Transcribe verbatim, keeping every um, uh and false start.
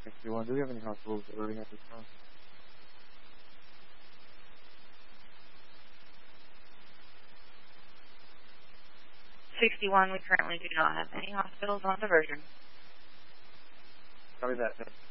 sixty-one, do we have any hospitals alerting at this time? sixty-one, we currently do not have any hospitals on diversion. Copy that, sir.